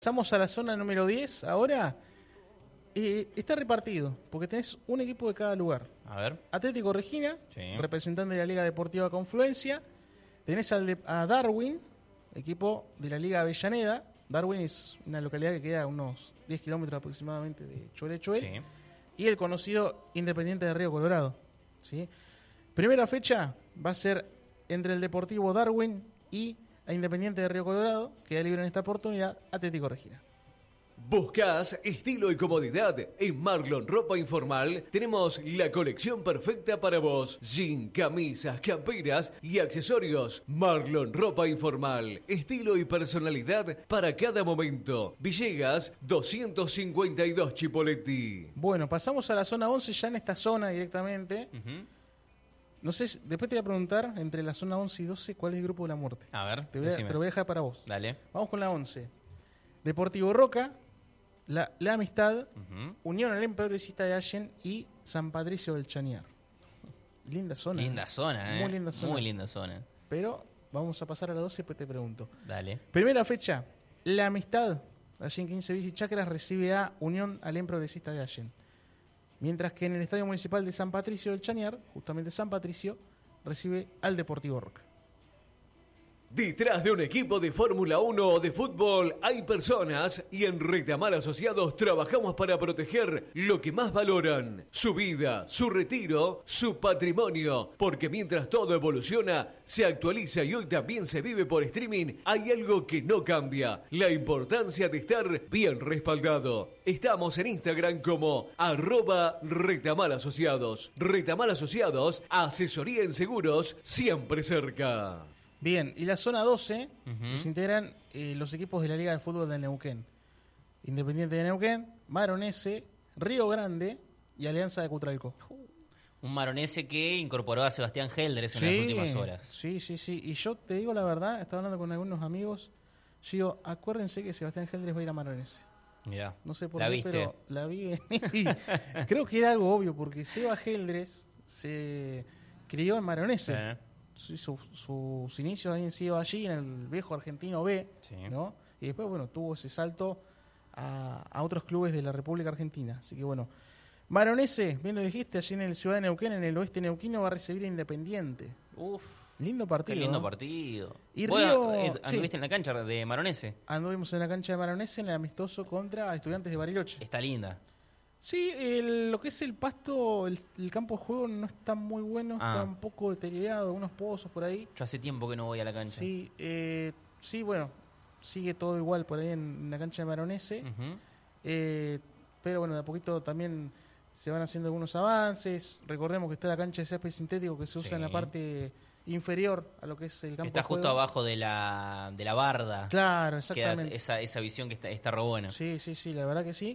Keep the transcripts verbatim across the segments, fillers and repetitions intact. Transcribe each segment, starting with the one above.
Pasamos a la zona número diez ahora. Eh, está repartido, porque tenés un equipo de cada lugar. A ver. Atlético Regina, Sí. representante de la Liga Deportiva Confluencia. Tenés al de, a Darwin, equipo de la Liga Avellaneda. Darwin es una localidad que queda a unos diez kilómetros aproximadamente de Cholechuel. Sí. Y el conocido Independiente de Río Colorado. ¿Sí? Primera fecha va a ser entre el Deportivo Darwin y a Independiente de Río Colorado. Queda libre en esta oportunidad Atlético Regina. ¿Buscas estilo y comodidad? En Marlon Ropa Informal tenemos la colección perfecta para vos. Jean, camisas, camperas y accesorios. Marlon Ropa Informal. Estilo y personalidad para cada momento. Villegas doscientos cincuenta y dos Chipoleti. Bueno, pasamos a la zona once, ya en esta zona directamente. Uh-huh. No sé, después te voy a preguntar, entre la zona once y doce, ¿cuál es el grupo de la muerte? A ver, Te, voy a, te lo voy a dejar para vos. Dale. Vamos con la once. Deportivo Roca, La, la Amistad, Uh-huh. Unión Alem Progresista de Allen y San Patricio del Chañar. Linda zona. Linda zona, ¿eh? Muy linda zona. Muy linda zona. Pero vamos a pasar a la doce y después te pregunto. Dale. Primera fecha, La Amistad, allí en quince Bici Chacras, recibe a Unión Alem Progresista de Allen. Mientras que en el Estadio Municipal de San Patricio del Chañar, justamente San Patricio, recibe al Deportivo Roca. Detrás de un equipo de Fórmula uno o de fútbol hay personas y en Retamar Asociados trabajamos para proteger lo que más valoran, su vida, su retiro, su patrimonio, porque mientras todo evoluciona, se actualiza y hoy también se vive por streaming, hay algo que no cambia, la importancia de estar bien respaldado. Estamos en Instagram como arroba Retamar Asociados. Retamar Asociados, asesoría en seguros, siempre cerca. Bien, y la zona doce, Uh-huh. se integran eh, los equipos de la Liga de Fútbol de Neuquén. Independiente de Neuquén, Maronese, Río Grande y Alianza de Cutralcó. Un maronese que incorporó a Sebastián Geldres en las últimas horas. Sí, sí, sí. Y yo te digo la verdad, estaba hablando con algunos amigos. Yo digo, acuérdense que Sebastián Geldres va a ir a Maronese. Mirá, No sé por la qué, viste. pero la vi venir. Y creo que era algo obvio, porque Seba Geldres se crió en Maronese. Eh, Su- su- sus inicios habían sido allí, en el viejo Argentino B, Sí. ¿no? Y después, bueno, tuvo ese salto a, a otros clubes de la República Argentina. Así que, bueno, Maronese, bien lo dijiste, allí en el Ciudad de Neuquén, en el oeste neuquino, va a recibir a Independiente. Uf, Lindo qué partido. lindo ¿no? partido. Y ¿Vos Río- eh, sí. anduviste en la cancha de Maronese? Anduvimos en la cancha de Maronese, en el amistoso contra Estudiantes de Bariloche. Está linda. Sí, el- lo que es el pasto, el, el campo de juego no está muy bueno, Ah. está un poco deteriorado, unos pozos por ahí. Yo hace tiempo que no voy a la cancha. Sí, eh, sí, bueno, sigue todo igual por ahí en, en la cancha de Maronese. Ujú. Eh, pero bueno, de a poquito también se van haciendo algunos avances. Recordemos que está la cancha de césped sintético que se usa Sí. en la parte inferior a lo que es el campo Está de juego. justo abajo de la, de la barda. Claro, Queda exactamente. esa, esa visión que está, está re buena. Sí, sí, sí, la verdad que sí.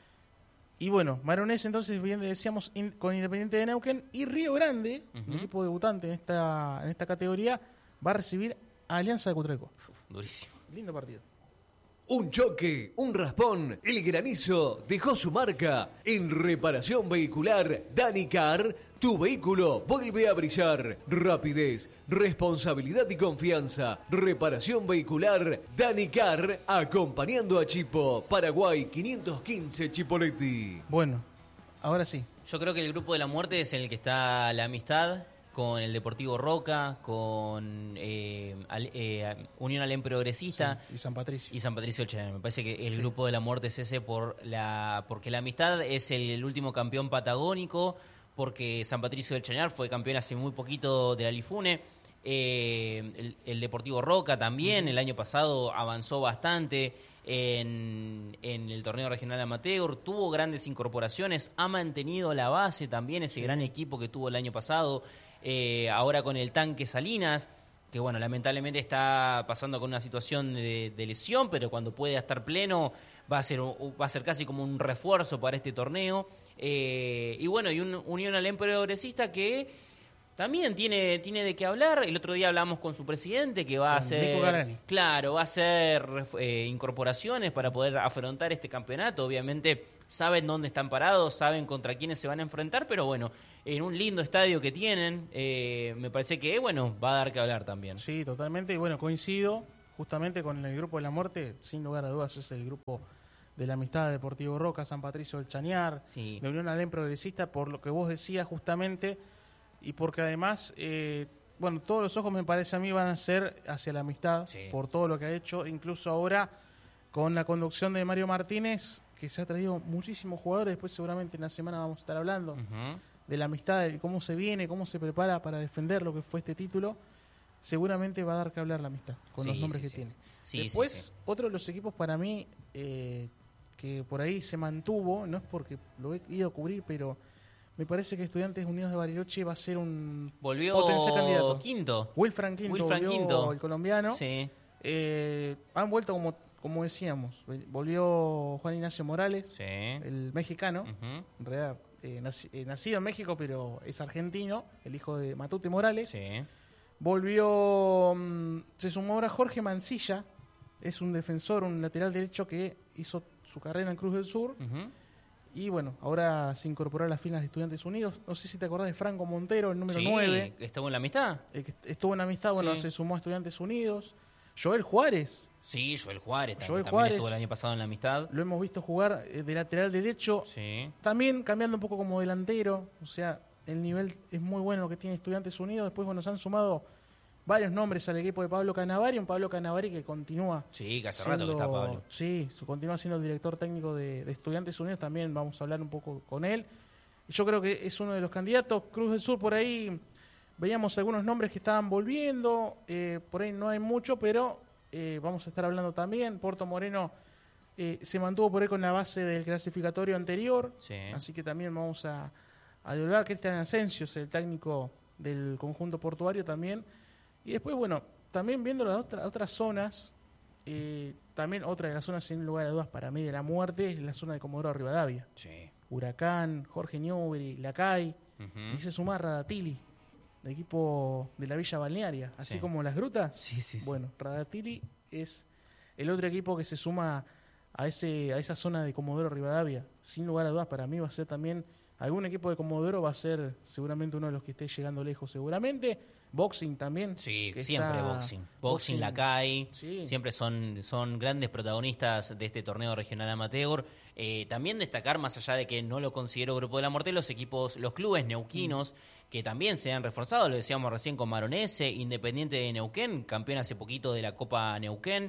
Y bueno, Maronese entonces, bien decíamos, in- con Independiente de Neuquén y Río Grande, Ujú. el equipo debutante en esta, en esta categoría, va a recibir a Alianza de Cutralcó. Durísimo. Lindo partido. Un choque, un raspón, el granizo dejó su marca. En reparación vehicular Danicar, tu vehículo vuelve a brillar. Rapidez, responsabilidad y confianza. Reparación vehicular Danicar, acompañando a Chipo, Paraguay quinientos quince Chipoleti. Bueno, ahora sí. Yo creo que el grupo de la muerte es en el que está la Amistad, con el Deportivo Roca, con eh, Al- eh, Unión Alem Progresista Sí, y San Patricio. y San Patricio del Chañar. Me parece que el Sí. grupo de la muerte es ese por la porque la Amistad es el, el último campeón patagónico, porque San Patricio del Chañar fue campeón hace muy poquito de la Lifune. Eh, el, el Deportivo Roca también, el año pasado avanzó bastante en, en el torneo regional amateur, tuvo grandes incorporaciones, ha mantenido la base también, ese gran equipo que tuvo el año pasado, eh, ahora con el Tanque Salinas, que bueno, lamentablemente está pasando con una situación de, de lesión, pero cuando pueda estar pleno va a ser, un- va a ser casi como un refuerzo para este torneo. Eh, y bueno, y un Unión Alem Progresista que también tiene, tiene de qué hablar. El otro día hablamos con su presidente que va a Con hacer, Nico Galani. claro, va a hacer eh, incorporaciones para poder afrontar este campeonato. Obviamente saben dónde están parados, saben contra quiénes se van a enfrentar, pero bueno, en un lindo estadio que tienen, eh, me parece que bueno va a dar que hablar también. Sí, totalmente. Y bueno, coincido justamente con el grupo de la muerte, sin lugar a dudas es el grupo de la Amistad de Deportivo Roca, San Patricio del Chañar, Sí. de Unión Alem Progresista, por lo que vos decías justamente, y porque además, eh, bueno, todos los ojos me parece a mí van a ser hacia la Amistad, Sí. por todo lo que ha hecho, incluso ahora con la conducción de Mario Martínez, que se ha traído muchísimos jugadores, después seguramente en la semana vamos a estar hablando Ujú. de la Amistad, de cómo se viene, cómo se prepara para defender lo que fue este título, seguramente va a dar que hablar la Amistad, con Sí, los nombres sí, que sí. tiene. Sí, Después, sí, sí. otro de los equipos para mí, eh, que por ahí se mantuvo, no es porque lo he ido a cubrir, pero me parece que Estudiantes Unidos de Bariloche va a ser un Volvió potencial candidato. quinto. Wilfran Quinto, Wilfran volvió Quinto. el colombiano. Sí. Eh, han vuelto, como, como decíamos, volvió Juan Ignacio Morales, Sí. el mexicano, Ujú. en realidad eh, naci- eh, nacido en México, pero es argentino, el hijo de Matute Morales. Sí. Volvió, mm, se sumó ahora Jorge Mancilla, es un defensor, un lateral derecho que hizo su carrera en Cruz del Sur. Ujú. Y bueno, ahora se incorporó a las filas de Estudiantes Unidos. No sé si te acordás de Franco Montero, el número Sí, nueve, ¿estuvo en la amistad? el que estuvo en amistad, bueno, Sí. se sumó a Estudiantes Unidos. Joel Juárez, Sí, Joel Juárez también, Joel también Juárez. estuvo el año pasado en la amistad. lo hemos visto jugar eh, de lateral derecho, Sí. también cambiando un poco como delantero. O sea, el nivel es muy bueno lo que tiene Estudiantes Unidos. Después, bueno, se han sumado varios nombres al equipo de Pablo Canavari, un Pablo Canavari que continúa Sí, que hace rato que está Pablo. Sí, su- continúa siendo el director técnico de, de Estudiantes Unidos, también vamos a hablar un poco con él. Yo creo que es uno de los candidatos. Cruz del Sur, por ahí veíamos algunos nombres que estaban volviendo, eh, por ahí no hay mucho, pero eh, vamos a estar hablando también. Puerto Moreno eh, se mantuvo por ahí con la base del clasificatorio anterior, Sí. así que también vamos a, a dialogar. Cristian Asensio es el técnico del conjunto portuario también. Y después, bueno, también viendo las otras, otras zonas, eh, también otra de las zonas, sin lugar a dudas, para mí de la muerte, es la zona de Comodoro Rivadavia. Sí. Huracán, Jorge Newbery, Lacay, Ujú. y se suma Radatili, el equipo de la Villa Balnearia, así Sí. como las grutas. Sí, sí, sí. Bueno, Radatili es el otro equipo que se suma a ese a esa zona de Comodoro Rivadavia. Sin lugar a dudas, para mí va a ser también, algún equipo de Comodoro va a ser seguramente uno de los que esté llegando lejos, seguramente. Boxing también. Sí, que siempre está- boxing. Boxing, Lacay, Sí. siempre son, son grandes protagonistas de este torneo regional amateur. Eh, también destacar, más allá de que no lo considero grupo de la muerte, los equipos, los clubes neuquinos, Mm. que también se han reforzado, lo decíamos recién con Maronese, Independiente de Neuquén, campeón hace poquito de la Copa Neuquén,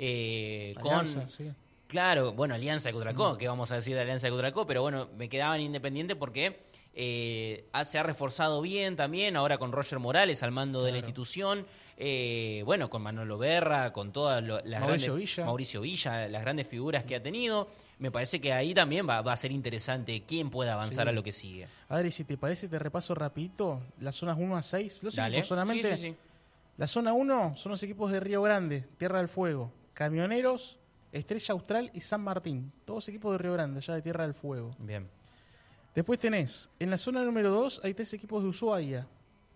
eh, Alianza, con... sí. Claro, bueno, Alianza de Cutralcó, ¿qué vamos a decir de Alianza de Cutralcó? Pero bueno, me quedaba en Independiente porque eh, ha- se ha reforzado bien también, ahora con Roger Morales al mando de la Claro. institución, eh, bueno, con Manolo Berra, con todas lo- las Mauricio grandes... Villa. Mauricio Villa, las grandes figuras que ha tenido. Me parece que ahí también va, va a ser interesante quién pueda avanzar Sí. a lo que sigue. Adri, si te parece, te repaso rapidito las zonas uno a seis. Los Dale. equipos solamente. Sí, sí, sí. La zona uno son los equipos de Río Grande, Tierra del Fuego, Camioneros, Estrella Austral y San Martín. Todos equipos de Río Grande, ya de Tierra del Fuego. Bien. Después tenés, en la zona número dos hay tres equipos de Ushuaia.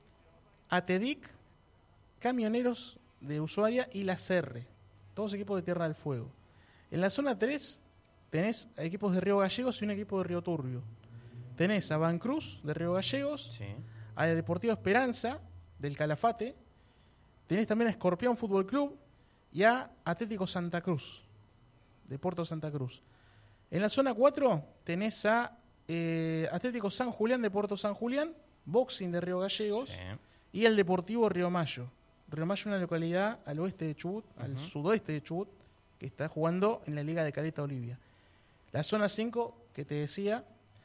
Atedic, Camioneros de Ushuaia y La Serre. Todos equipos de Tierra del Fuego. En la zona tres tenés a equipos de Río Gallegos y un equipo de Río Turbio. Tenés a Bancruz de Río Gallegos, Sí. a Deportivo Esperanza del Calafate, tenés también a Escorpión Fútbol Club y a Atlético Santa Cruz, de Puerto Santa Cruz. En la zona cuatro tenés a eh, Atlético San Julián de Puerto San Julián, Boxing de Río Gallegos Sí. y el Deportivo Río Mayo. Río Mayo es una localidad al oeste de Chubut, al Ujú. sudoeste de Chubut, que está jugando en la Liga de Caleta Olivia. La zona cinco, que te decía,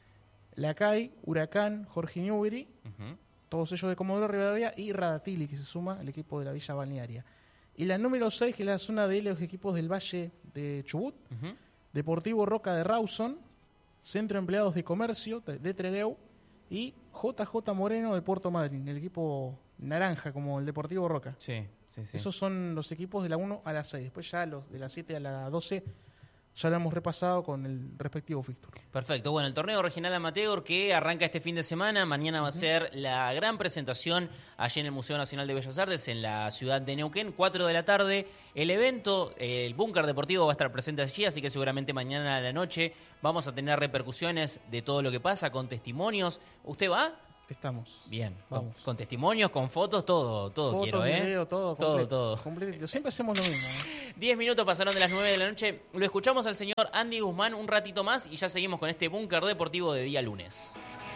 Lacay, Huracán, Jorge Newbery, Ujú. todos ellos de Comodoro Rivadavia, y Radatili, que se suma al equipo de la Villa Balnearia. Y la número seis, que es la zona de los equipos del Valle de Chubut, Ujú. Deportivo Roca de Rawson, Centro Empleados de Comercio de de Trelew y J J Moreno de Puerto Madryn, el equipo naranja como el Deportivo Roca. Sí, sí, sí. Esos son los equipos de la uno a la seis. Después ya los de la siete a la doce ya lo hemos repasado con el respectivo fixture. Perfecto. Bueno, el torneo regional amateur que arranca este fin de semana. Mañana va a ser la gran presentación allí en el Museo Nacional de Bellas Artes, en la ciudad de Neuquén, cuatro de la tarde. El evento, el búnker deportivo va a estar presente allí, así que seguramente mañana a la noche vamos a tener repercusiones de todo lo que pasa, con testimonios. ¿Usted va? Estamos. Bien, Vamos. Con, con testimonios, con fotos, todo, todo Fotos, quiero, ¿eh? video, todo, todo, completo, todo. completito. Siempre hacemos lo mismo. ¿eh? Diez minutos pasaron de las nueve de la noche. Lo escuchamos al señor Andy Guzmán un ratito más y ya seguimos con este búnker deportivo de día lunes.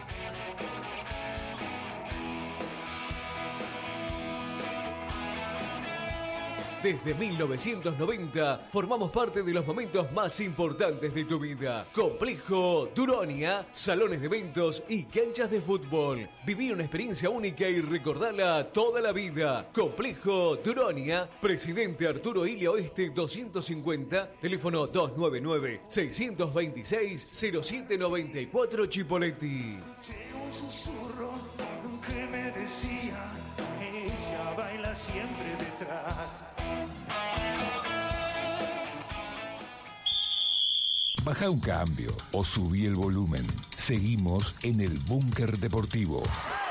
Desde mil novecientos noventa formamos parte de los momentos más importantes de tu vida. Complejo Duronia, salones de eventos y canchas de fútbol. Viví una experiencia única y recordala toda la vida. Complejo Duronia, Presidente Arturo Ilia Oeste doscientos cincuenta, teléfono dos nueve nueve, seis dos seis, cero siete nueve cuatro Chipoleti. Escuché un susurro que me decía, ella baila siempre detrás. Baja un cambio o subí el volumen. Seguimos en el Búnker Deportivo.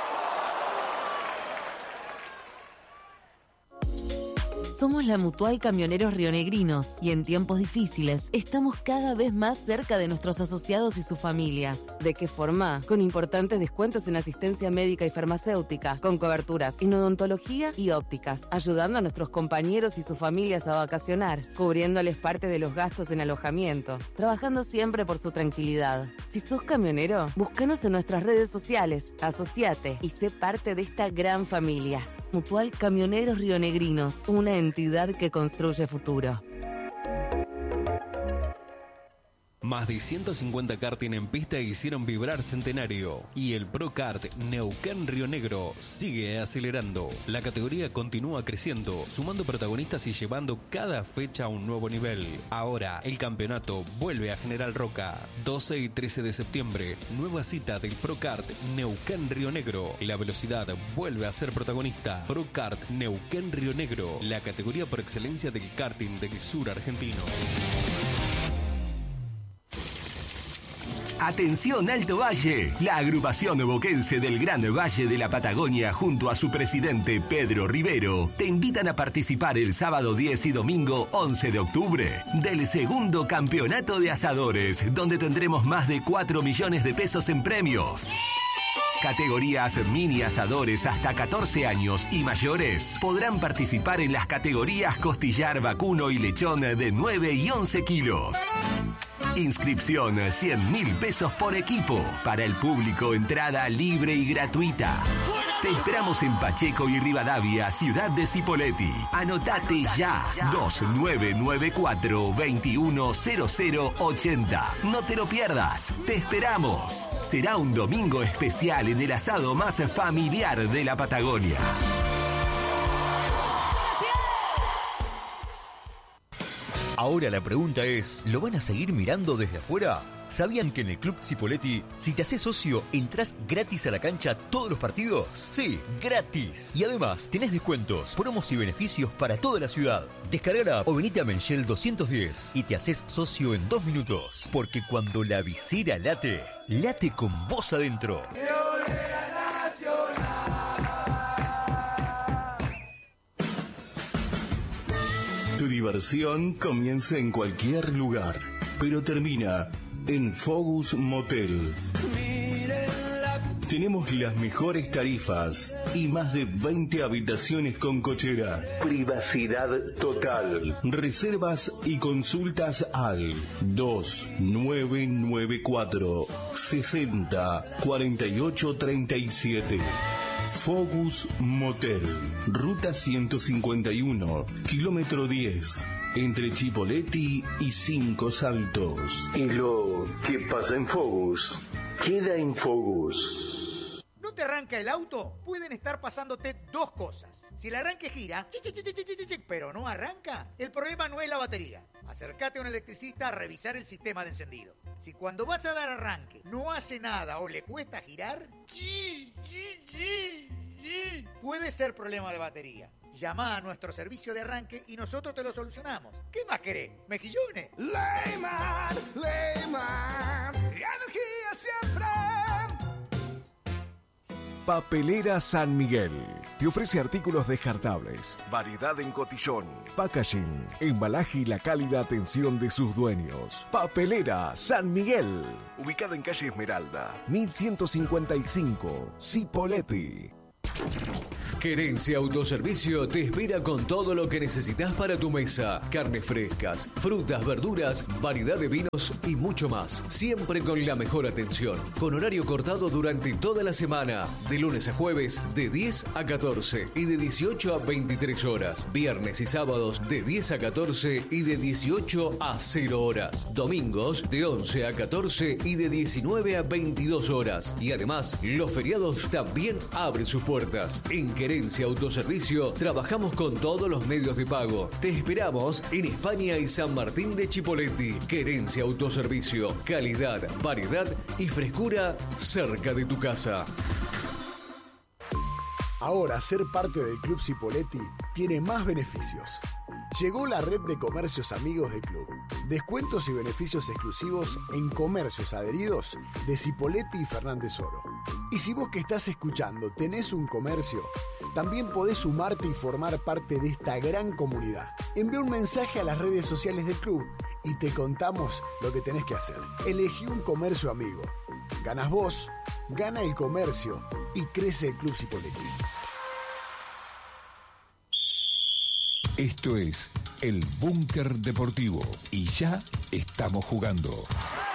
Somos la Mutual Camioneros Rionegrinos y en tiempos difíciles estamos cada vez más cerca de nuestros asociados y sus familias. ¿De qué forma? Con importantes descuentos en asistencia médica y farmacéutica, con coberturas en odontología y ópticas, ayudando a nuestros compañeros y sus familias a vacacionar, cubriéndoles parte de los gastos en alojamiento, trabajando siempre por su tranquilidad. Si sos camionero, búscanos en nuestras redes sociales, asociate y sé parte de esta gran familia. Mutual Camioneros Rionegrinos, una entidad que construye futuro. Más de ciento cincuenta karting en pista hicieron vibrar Centenario. Y el Pro Kart Neuquén Río Negro sigue acelerando. La categoría continúa creciendo, sumando protagonistas y llevando cada fecha a un nuevo nivel. Ahora, el campeonato vuelve a General Roca. doce y trece de septiembre, nueva cita del Pro Kart Neuquén Río Negro. La velocidad vuelve a ser protagonista. Pro Kart Neuquén Río Negro, la categoría por excelencia del karting del sur argentino. Atención Alto Valle, la agrupación boquense del Gran Valle de la Patagonia junto a su presidente Pedro Rivero te invitan a participar el sábado diez y domingo once de octubre del segundo campeonato de asadores, donde tendremos más de cuatro millones de pesos en premios. Categorías mini asadores hasta catorce años y mayores podrán participar en las categorías costillar, vacuno y lechón de nueve y once kilos. Inscripción cien mil pesos por equipo. Para el público, entrada libre y gratuita. Te esperamos en Pacheco y Rivadavia, ciudad de Cipolletti. Anotate ya. dos nueve nueve cuatro, dos uno cero cero ocho cero. No te lo pierdas. Te esperamos. Será un domingo especial en el asado más familiar de la Patagonia. Ahora la pregunta es, ¿lo van a seguir mirando desde afuera? ¿Sabían que en el Club Cipolletti, si te haces socio, entras gratis a la cancha todos los partidos? Sí, gratis. Y además, tenés descuentos, promos y beneficios para toda la ciudad. Descargala o venite a Menchel doscientos diez y te haces socio en dos minutos. Porque cuando la visera late, late con vos adentro. Tu diversión comienza en cualquier lugar, pero termina en Focus Motel. Tenemos las mejores tarifas y más de veinte habitaciones con cochera. Privacidad total. Reservas y consultas al dos nueve nueve cuatro, sesenta, cuarenta y ocho treinta y siete. Focus Motel, ruta ciento cincuenta y uno, kilómetro diez, entre Chipolletti y Cinco Saltos. Y lo que pasa en Focus, queda en Focus. ¿No te arranca el auto? Pueden estar pasándote dos cosas. Si el arranque gira, pero no arranca, el problema no es la batería. Acércate a un electricista a revisar el sistema de encendido. Si cuando vas a dar arranque no hace nada o le cuesta girar, puede ser problema de batería. Llama a nuestro servicio de arranque y nosotros te lo solucionamos. ¿Qué más querés? ¿Mejillones? Leyman, Leyman, energía siempre. Papelera San Miguel. te ofrece artículos descartables, variedad en cotillón, packaging, embalaje y la cálida atención de sus dueños. Papelera San Miguel, ubicada en calle Esmeralda, mil ciento cincuenta y cinco, Cipolletti. Querencia Autoservicio te espera con todo lo que necesitas para tu mesa. Carnes frescas, frutas, verduras, variedad de vinos y mucho más. Siempre con la mejor atención. Con horario cortado durante toda la semana. De lunes a jueves de diez a catorce y de dieciocho a veintitrés horas. Viernes y sábados de diez a catorce y de dieciocho a cero horas. Domingos de once a catorce y de diecinueve a veintidós horas. Y además, los feriados también abren sus puertas. En Querencia Autoservicio trabajamos con todos los medios de pago. Te esperamos en España y San Martín de Chipolletti. Querencia Autoservicio. Calidad, variedad y frescura cerca de tu casa. Ahora ser parte del Club Cipolletti tiene más beneficios. Llegó la red de comercios amigos del club. Descuentos y beneficios exclusivos en comercios adheridos de Cipolletti y Fernández Oro. Y si vos que estás escuchando tenés un comercio, también podés sumarte y formar parte de esta gran comunidad. Envía un mensaje a las redes sociales del club y te contamos lo que tenés que hacer. Elegí un comercio amigo. Ganas vos, gana el comercio y crece el Club Cipolletti. Esto es el Búnker Deportivo y ya estamos jugando.